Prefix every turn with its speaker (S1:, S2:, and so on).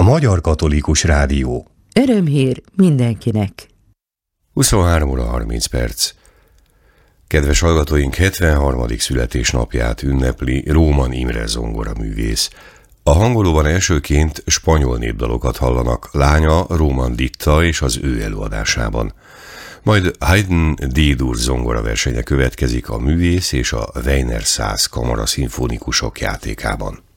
S1: Magyar Katolikus Rádió.
S2: Örömhír mindenkinek.
S3: 23 óra 30 perc. Kedves hallgatóink, 73. születésnapját ünnepli Róman Imre zongoraművész. A hangolóban elsőként spanyol népdalokat hallanak lánya Róman Ditta és az ő előadásában. Majd Haydn D-dur zongoraversenye következik a művész és a Weiner Szász kamara szimfonikusok játékában.